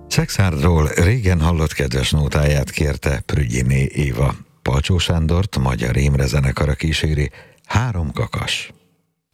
Szexárdról régen hallott kedves nótáját kérte Prügyiné Éva. Palcsó Sándort Magyar Imre zenekara kíséri, 3 kakas.